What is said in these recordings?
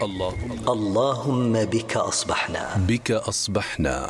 اللهم بك أصبحنا. بك أصبحنا.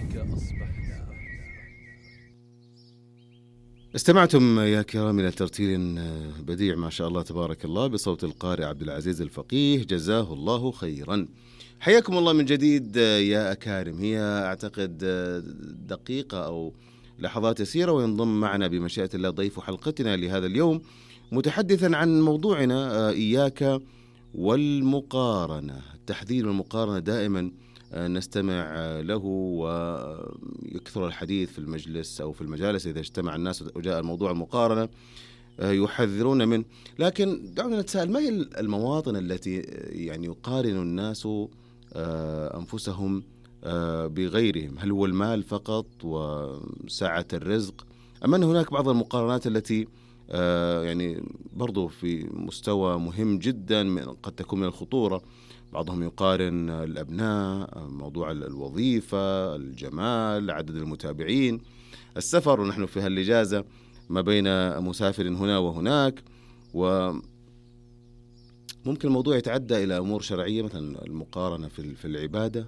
استمعتم يا كرام إلى ترتيل بديع ما شاء الله تبارك الله بصوت القارئ عبد العزيز الفقيه جزاه الله خيرا. حياكم الله من جديد يا أكارم. هي أعتقد دقيقة أو لحظات يسيرة وينضم معنا بمشيئة الله ضيف حلقتنا لهذا اليوم متحدثا عن موضوعنا إياك والمقارنة. التحذير والمقارنة دائما نستمع له ويكثر الحديث في المجلس أو في المجالس إذا اجتمع الناس وجاء الموضوع المقارنة يحذرون منه. لكن دعونا نتساءل، ما هي المواطن التي يعني يقارن الناس أنفسهم بغيرهم؟ هل هو المال فقط وسعة الرزق، أم أن هناك بعض المقارنات التي يعني برضو في مستوى مهم جدا قد تكون من الخطورة؟ بعضهم يقارن الأبناء، موضوع الوظيفة، الجمال، عدد المتابعين، السفر، ونحن في هالإجازة ما بين مسافر هنا وهناك. وممكن الموضوع يتعدى إلى أمور شرعية مثلا المقارنة في العبادة.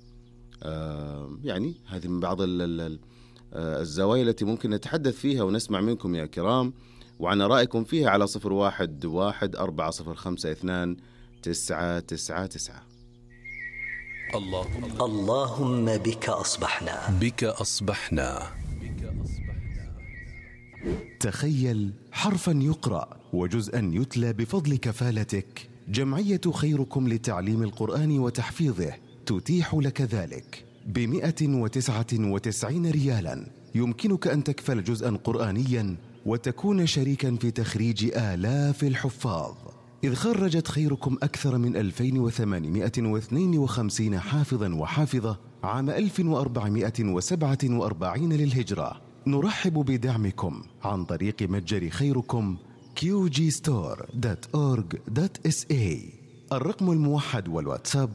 يعني هذه من بعض الزوايا التي ممكن نتحدث فيها ونسمع منكم يا كرام وعن رأيكم فيها على 0114029999. اللهم بك أصبحنا. بك أصبحنا. تخيل حرفا يقرأ وجزءا يتلى بفضل كفالتك. جمعية خيركم لتعليم القرآن وتحفيظه تتيح لك ذلك ب199 ريالا. يمكنك أن تكفل جزءا قرآنيا وتكون شريكا في تخريج آلاف الحفاظ، إذ خرجت خيركم أكثر من 2852 حافظا وحافظة عام 1447 للهجرة. نرحب بدعمكم عن طريق متجر خيركم qgstore.org.sa. الرقم الموحد والواتساب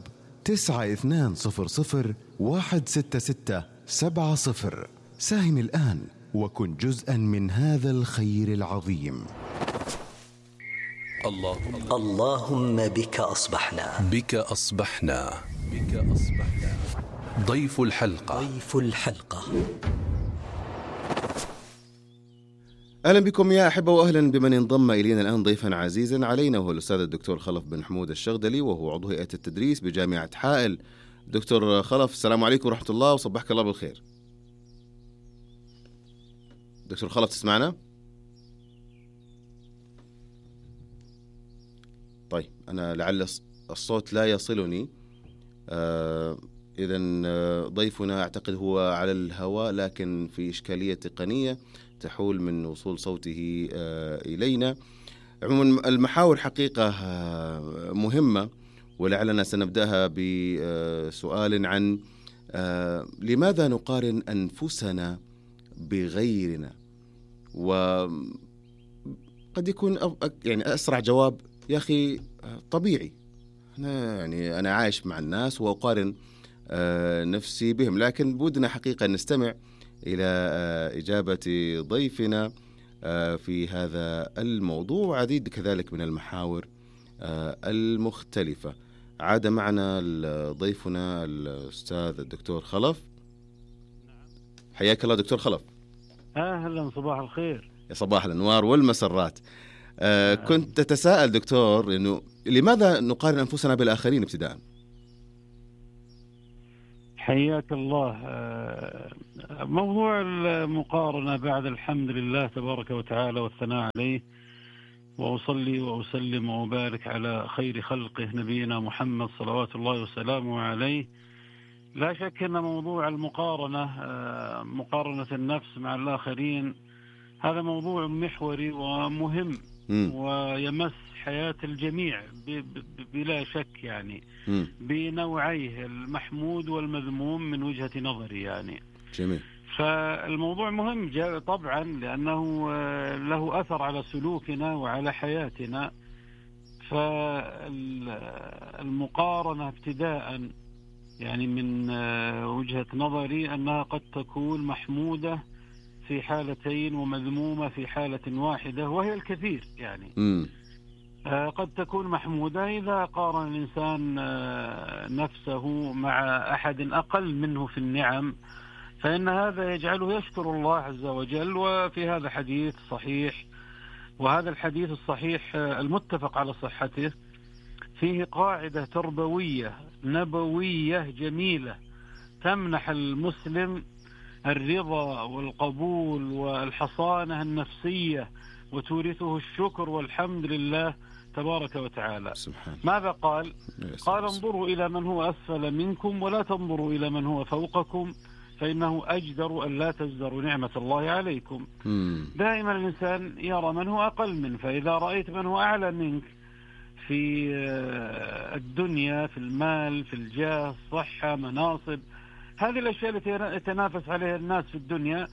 9200166770. ساهم الآن وكن جزءا من هذا الخير العظيم. اللهم بك أصبحنا. بك أصبحنا. بك أصبحنا. ضيف الحلقة. أهلا بكم يا أحبة، وأهلا بمن انضم إلينا الآن ضيفا عزيزا علينا، وهو الأستاذ الدكتور خلف بن حمود الشغدلي، وهو عضو هيئة التدريس بجامعة حائل. دكتور خلف، السلام عليكم ورحمة الله وصبحك الله بالخير. دكتور خلف تسمعنا؟ طيب، أنا لعل الصوت لا يصلني. إذن ضيفنا أعتقد هو على الهواء، لكن في إشكالية تقنية تحول من وصول صوته إلينا. عموما المحاور حقيقة مهمة، ولعلنا سنبدأها بسؤال عن لماذا نقارن أنفسنا بغيرنا؟ وقد يكون يعني أسرع جواب يا أخي طبيعي، أنا عايش مع الناس وأقارن نفسي بهم. لكن بودنا حقيقة نستمع إلى إجابة ضيفنا في هذا الموضوع وعديد كذلك من المحاور المختلفة. عاد معنا ضيفنا الأستاذ الدكتور خلف. حياك الله دكتور خلف. أهلا، صباح الخير. يا صباح الأنوار والمسرات. كنت تتساءل دكتور إنه لماذا نقارن أنفسنا بالآخرين ابتداء؟ حياك الله. موضوع المقارنة بعد الحمد لله تبارك وتعالى والثناء عليه، وأصلي وأسلم وأبارك على خير خلقه نبينا محمد صلوات الله وسلامه عليه. لا شك أن موضوع المقارنة، مقارنة النفس مع الآخرين، هذا موضوع محوري ومهم ويمس حياة الجميع بلا شك، يعني بنوعيه المحمود والمذموم من وجهة نظري يعني. جميل. فالموضوع مهم طبعا لأنه له أثر على سلوكنا وعلى حياتنا. فالمقارنة ابتداء يعني من وجهة نظري أنها قد تكون محمودة في حالتين ومذمومة في حالة واحدة، وهي الكثير يعني. قد تكون محمودة إذا قارن الإنسان نفسه مع أحد أقل منه في النعم، فإن هذا يجعله يشكر الله عز وجل. وفي هذا حديث صحيح، وهذا الحديث الصحيح المتفق على صحته فيه قاعدة تربوية نبوية جميلة تمنح المسلم الرضا والقبول والحصانة النفسية، وتورثه الشكر والحمد لله تبارك وتعالى. سبحان. ماذا قال؟ قال: انظروا إلى من هو أسفل منكم ولا تنظروا إلى من هو فوقكم، فإنه أجدر أن لا تزدروا نعمة الله عليكم. دائما الإنسان يرى من هو أقل منه، فإذا رأيت من هو أعلى منك في الدنيا، في المال، في الجاه، الصحة، مناصب، هذه الأشياء التي يتنافس عليها الناس في الدنيا،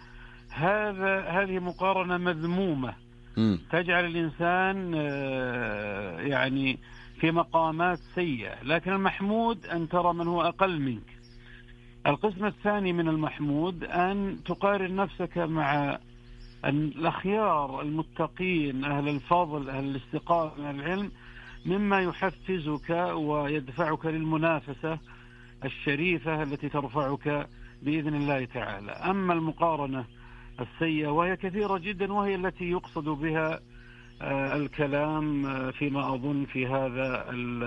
هذه مقارنة مذمومة تجعل الإنسان يعني في مقامات سيئة. لكن المحمود أن ترى من هو أقل منك. القسم الثاني من المحمود أن تقارن نفسك مع الأخيار المتقين، أهل الفضل، أهل الاستقامة، أهل العلم، مما يحفزك ويدفعك للمنافسة الشريفة التي ترفعك بإذن الله تعالى. أما المقارنة السيئة وهي كثيرة جدا، وهي التي يقصد بها الكلام فيما أظن في هذا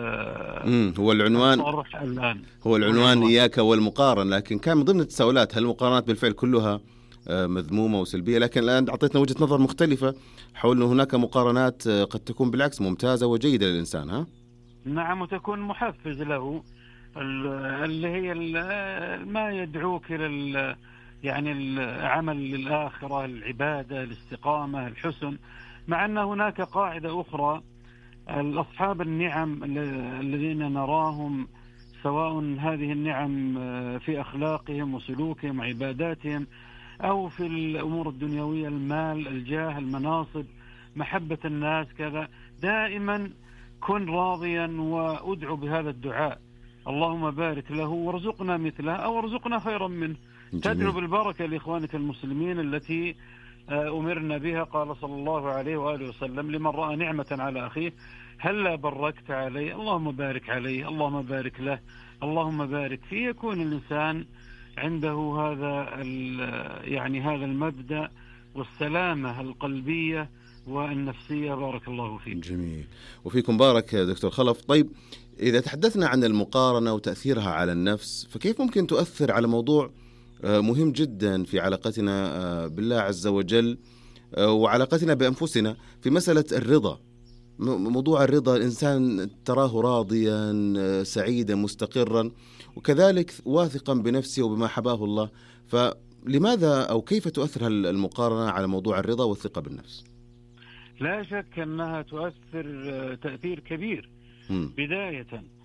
هو العنوان الآن. هو العنوان إياك والمقارن، لكن كان من ضمن التساؤلات هل المقارنات بالفعل كلها مذمومة وسلبية؟ لكن الآن أعطيتنا وجهة نظر مختلفة حول أن هناك مقارنات قد تكون بالعكس ممتازة وجيدة للإنسان. ها؟ نعم، وتكون محفز له، اللي هي ما يدعوك إلى يعني العمل للآخرة، العبادة، الاستقامة، الحسن. مع أن هناك قاعدة أخرى، أصحاب النعم الذين نراهم سواء هذه النعم في أخلاقهم وسلوكهم وعباداتهم أو في الأمور الدنيوية، المال، الجاه، المناصب، محبة الناس، كذا، دائما كن راضيا وأدعو بهذا الدعاء: اللهم بارك له وارزقنا مثله أو ارزقنا خيرا منه. تدعو بالبركة لإخوانك المسلمين التي أمرنا بها. قال صلى الله عليه وآله وسلم: لمن رأى نعمة على أخيه هلا بركت عليه، اللهم بارك عليه، اللهم بارك له، اللهم بارك فيه. يكون الإنسان عنده هذا يعني هذا المبدأ والسلامة القلبية والنفسية. بارك الله فيك. جميل، وفيكم بارك دكتور خلف. طيب، إذا تحدثنا عن المقارنة وتأثيرها على النفس، فكيف ممكن تؤثر على موضوع مهم جدا في علاقتنا بالله عز وجل وعلاقتنا بأنفسنا في مسألة الرضا؟ موضوع الرضا، الإنسان تراه راضيا سعيدا مستقرا وكذلك واثقا بنفسه وبما حباه الله، فلماذا أو كيف تؤثر المقارنة على موضوع الرضا والثقة بالنفس؟ لا شك أنها تؤثر تأثير كبير. بداية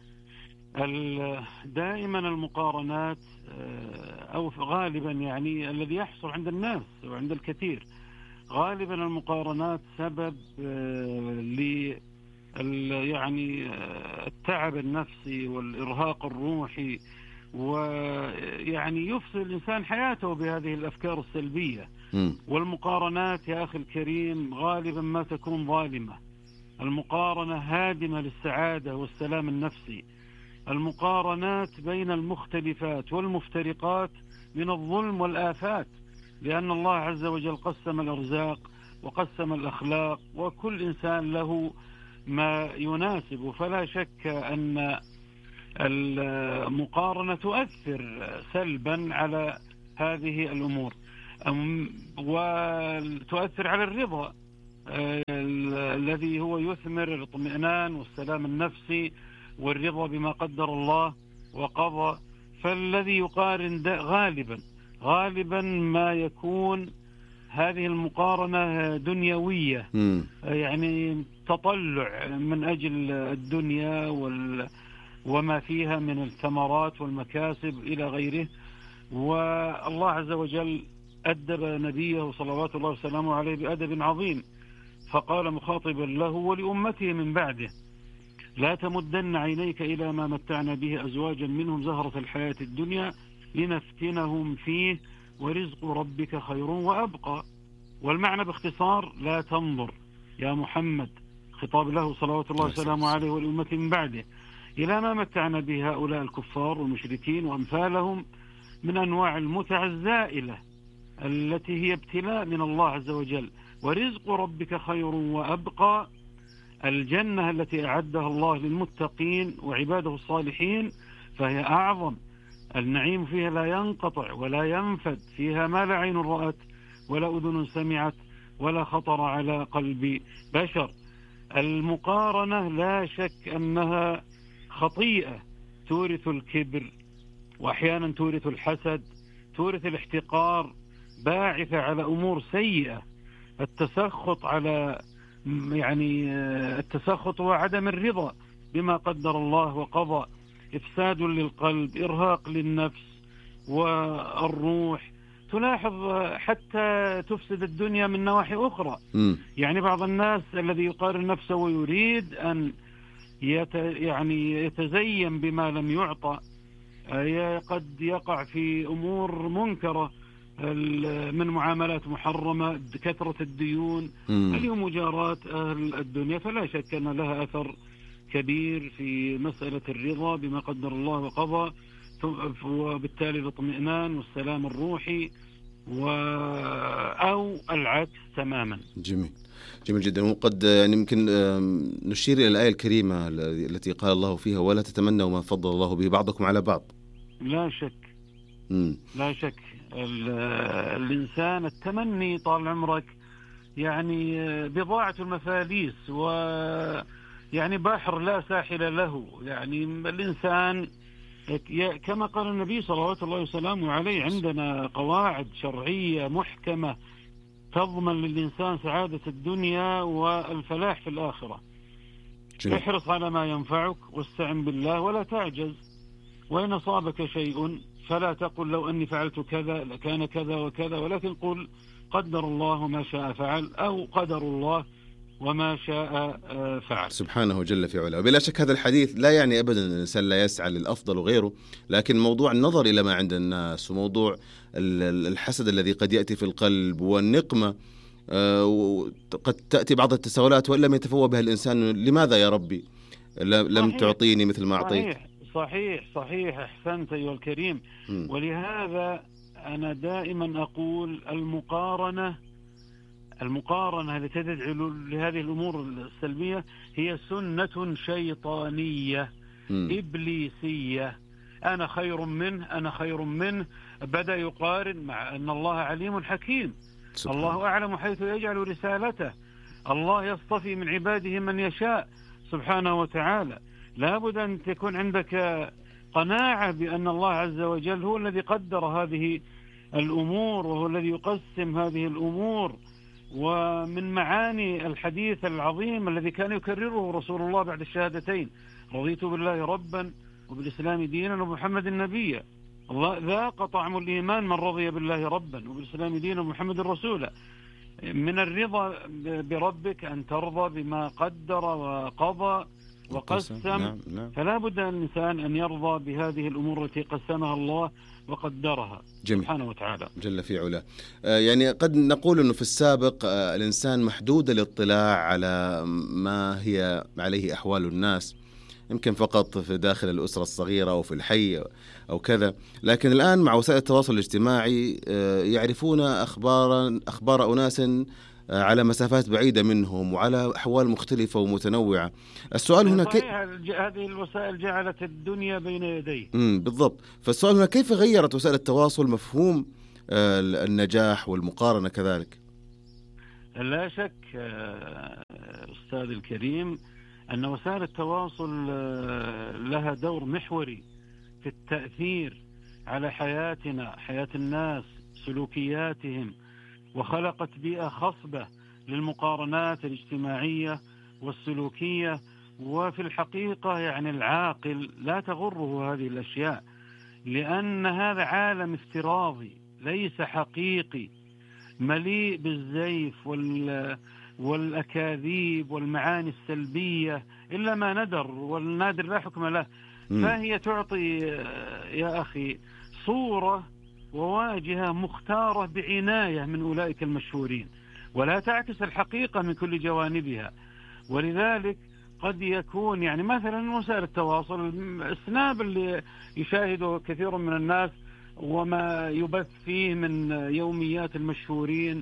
دائما المقارنات أو غالبا يعني الذي يحصل عند الناس وعند الكثير، غالبا المقارنات سبب يعني التعب النفسي والإرهاق الروحي، ويعني يفسد الإنسان حياته بهذه الأفكار السلبية. والمقارنات يا أخي الكريم غالبا ما تكون ظالمة. المقارنة هادمة للسعادة والسلام النفسي. المقارنات بين المختلفات والمفترقات من الظلم والآفات، لأن الله عز وجل قسم الأرزاق وقسم الأخلاق، وكل إنسان له ما يناسب. فلا شك أن المقارنة تؤثر سلبا على هذه الأمور، وتؤثر على الرضا الذي هو يثمر الاطمئنان والسلام النفسي والرضا بما قدر الله وقضى. فالذي يقارن غالبا ما يكون هذه المقارنة دنيوية، يعني تطلع من أجل الدنيا وما فيها من الثمرات والمكاسب إلى غيره. والله عز وجل أدب نبيه صلوات الله وسلامه عليه بأدب عظيم، فقال مخاطبا له ولأمته من بعده: لا تمدن عينيك إلى ما متعنا به أزواجا منهم زهرة الحياة الدنيا لنفتنهم فيه ورزق ربك خير وأبقى. والمعنى باختصار: لا تنظر يا محمد خطاب له صلوات الله وسلامه عليه والأمة من بعده، إلى ما متعنا به هؤلاء الكفار والمشركين وأمثالهم من أنواع المتع الزائلة التي هي ابتلاء من الله عز وجل. ورزق ربك خير وأبقى، الجنة التي أعدها الله للمتقين وعباده الصالحين فهي أعظم، النعيم فيها لا ينقطع ولا ينفد، فيها ما لا عين رأت ولا أذن سمعت ولا خطر على قلب بشر. المقارنة لا شك أنها خطيئة تورث الكبر، وأحيانا تورث الحسد، تورث الاحتقار، باعثة على أمور سيئة. التسخط على التسخط وعدم الرضا بما قدر الله وقضى، إفساد للقلب، إرهاق للنفس والروح. تلاحظ حتى تفسد الدنيا من نواحي أخرى. يعني بعض الناس الذي يقارن نفسه ويريد أن يتزين بما لم يعطى قد يقع في أمور منكرة من معاملات محرمة، كثرة الديون، اليوم مجاراة أهل الدنيا. فلا شك أن لها أثر كبير في مسألة الرضا بما قدر الله وقضى، وبالتالي الاطمئنان والسلام الروحي، أو العكس تماما. جميل جدا. وقد يمكن نشير إلى الآية الكريمة التي قال الله فيها: ولا تتمنوا ما فضل الله به بعضكم على بعض. لا شك لا شك الإنسان التمني طال عمرك بضاعة المفاليس، بحر لا ساحل له. الإنسان كما قال النبي صلوات الله وسلامه عليه: عندنا قواعد شرعية محكمة تضمن للإنسان سعادة الدنيا والفلاح في الآخرة. احرص على ما ينفعك واستعن بالله ولا تعجز، وإن أصابك شيء فلا تقل لو أني فعلت كذا لكان كذا وكذا، ولكن قل قدر الله وما شاء فعل، أو قدر الله وما شاء فعل سبحانه جل في علاه. بلا شك هذا الحديث لا يعني أبدا أن الإنسان لا يسعى للأفضل وغيره، لكن موضوع النظر إلى ما عند الناس، وموضوع الحسد الذي قد يأتي في القلب، والنقمة قد تأتي بعض التساؤلات وإن لم يتفوه بها الإنسان: لماذا يا ربي لم تعطيني مثل ما أعطيت؟ صحيح أحسنت أيها الكريم. ولهذا أنا دائما أقول المقارنة التي تدعو لهذه الأمور السلبية هي سنة شيطانية إبليسية. أنا خير منه، بدأ يقارن، مع أن الله عليم حكيم. الله أعلم حيث يجعل رسالته، الله يصطفي من عباده من يشاء سبحانه وتعالى. لابد أن تكون عندك قناعة بأن الله عز وجل هو الذي قدر هذه الأمور، وهو الذي يقسم هذه الأمور. ومن معاني الحديث العظيم الذي كان يكرره رسول الله بعد الشهادتين: رضيت بالله ربا وبالإسلام دينا وبمحمد نبيا. ذاق طعم الإيمان من رضي بالله ربا وبالإسلام دينا ومحمد رسولا. من الرضا بربك أن ترضى بما قدر وقضى وقسم. نعم. فلا بد الإنسان أن يرضى بهذه الأمور التي قسمها الله وقدرها سبحانه وتعالى جل في علاه. قد نقول أنه في السابق الإنسان محدود الاطلاع على ما هي عليه أحوال الناس، يمكن فقط في داخل الأسرة الصغيرة أو في الحي أو كذا. لكن الآن مع وسائل التواصل الاجتماعي يعرفون أخبار أناس على مسافات بعيدة منهم وعلى أحوال مختلفة ومتنوعة. السؤال هنا هذه الوسائل جعلت الدنيا بين يديه. بالضبط. فالسؤال هنا: كيف غيرت وسائل التواصل مفهوم النجاح والمقارنة كذلك؟ لا شك أستاذ الكريم أن وسائل التواصل لها دور محوري في التأثير على حياتنا، حياة الناس، سلوكياتهم، وخلقت بيئة خصبة للمقارنات الاجتماعية والسلوكية. وفي الحقيقة العاقل لا تغره هذه الأشياء، لأن هذا عالم افتراضي ليس حقيقي، مليء بالزيف والأكاذيب والمعاني السلبية إلا ما ندر، والنادر لا حكم له. فهي تعطي يا أخي صورة وواجهة مختارة بعناية من أولئك المشهورين، ولا تعكس الحقيقة من كل جوانبها. ولذلك قد يكون يعني مثلا وسائل التواصل، السناب اللي يشاهده كثير من الناس وما يبث فيه من يوميات المشهورين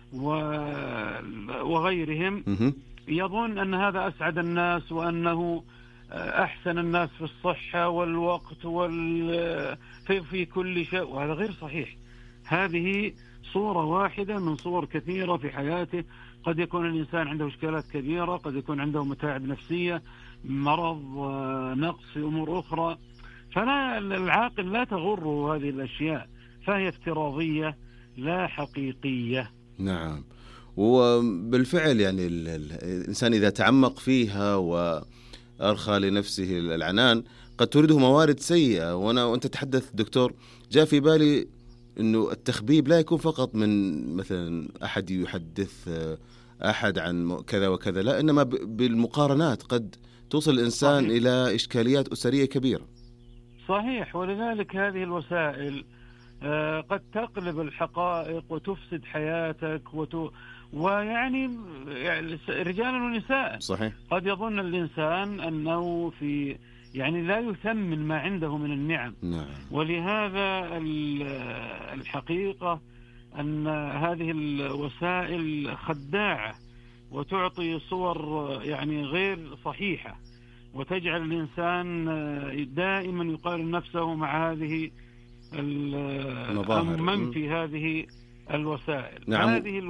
وغيرهم، يظن أن هذا أسعد الناس وأنه أحسن الناس في الصحة والوقت في كل شيء، وهذا غير صحيح. هذه صورة واحدة من صور كثيرة في حياته. قد يكون الإنسان عنده إشكالات كبيرة، قد يكون عنده متاعب نفسية، مرض، نقص في أمور أخرى. فلا العاقل لا تغره هذه الأشياء، فهي افتراضية لا حقيقية. نعم، وبالفعل يعني الإنسان إذا تعمق فيها وأرخى لنفسه العنان قد تورده موارد سيئة. وأنت تحدث دكتور، جاء في بالي أنه التخبيب لا يكون فقط من مثلا أحد يحدث أحد عن كذا وكذا، لا، إنما بالمقارنات قد توصل الإنسان صحيح. إلى إشكاليات أسرية كبيرة. صحيح، ولذلك هذه الوسائل قد تقلب الحقائق وتفسد حياتك ويعني رجالا ونساء. صحيح. قد يظن الإنسان أنه يعني لا يثمن ما عنده من النعم. نعم. ولهذا الحقيقة أن هذه الوسائل خداعة وتعطي صور يعني غير صحيحة، وتجعل الإنسان دائما يقارن نفسه مع هذه من في هذه الوسائل. نعم.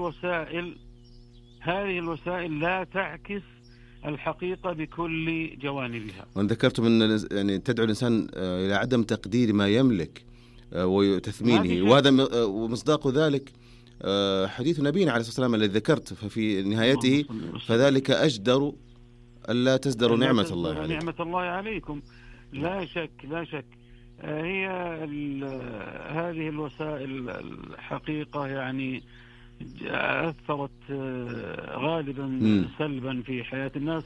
هذه الوسائل لا تعكس الحقيقة بكل جوانبها. وأن ذكرتم أن يعني تدعو الإنسان إلى عدم تقدير ما يملك وتثمينه، وهذا ومصداق ذلك حديث نبينا عليه الصلاة والسلام الذي ذكرت، ففي نهايته فذلك أجدر ألا تزدروا نعمة الله عليكم. نعمة الله عليكم. لا شك هي هذه الوسائل الحقيقة يعني أثرت غالبا سلبا في حياة الناس.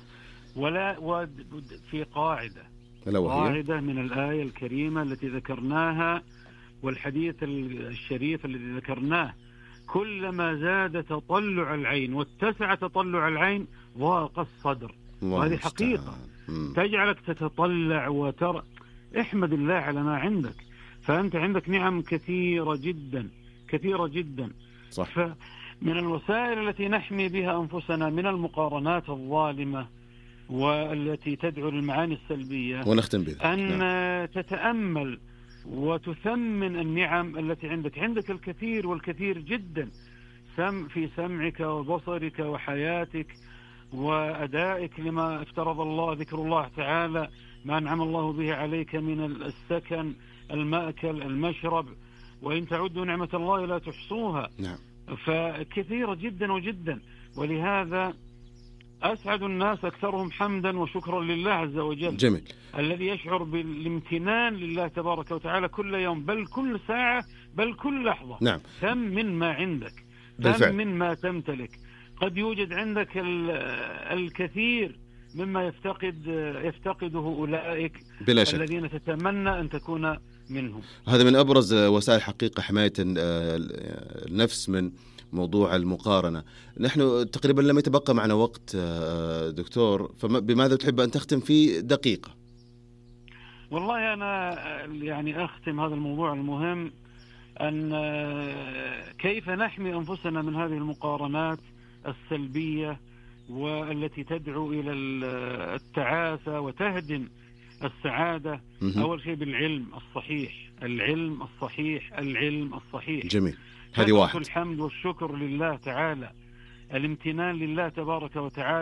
في قاعدة من الآية الكريمة التي ذكرناها والحديث الشريف الذي ذكرناه: كلما زاد تطلع العين واتسع تطلع العين ضاق الصدر. وهذه حقيقة تجعلك تتطلع وترى. احمد الله على ما عندك، فأنت عندك نعم كثيرة جدا. صح. فمن الوسائل التي نحمي بها أنفسنا من المقارنات الظالمة والتي تدعو للمعاني السلبية، ونختم بها، أن تتأمل وتثمن النعم التي عندك الكثير والكثير جدا، في سمعك وبصرك وحياتك وأدائك لما افترض الله، ذكر الله تعالى، ما أنعم الله به عليك من السكن، المأكل، المشرب، وإن تعدوا نعمة الله لا تحصوها. نعم. فكثيرة جدا. ولهذا أسعد الناس أكثرهم حمدا وشكرا لله عز وجل. جميل. الذي يشعر بالامتنان لله تبارك وتعالى كل يوم، بل كل ساعة، بل كل لحظة. نعم. ثمن ما عندك، ثمن ما تمتلك. قد يوجد عندك الكثير مما يفتقده أولئك بلا شك الذين تتمنى أن تكون منهم. هذا من أبرز وسائل حقيقة حماية النفس من موضوع المقارنة. نحن تقريبا لم يتبقى معنا وقت دكتور، فبماذا تحب أن تختم في دقيقة؟ والله أنا يعني أختم هذا الموضوع المهم، أن كيف نحمي أنفسنا من هذه المقارنات السلبية والتي تدعو إلى التعاسة وتهدم السعادة. أول شيء بالعلم الصحيح، العلم الصحيح. جميل. هذه واحد. الحمد والشكر لله تعالى، الامتنان لله تبارك وتعالى.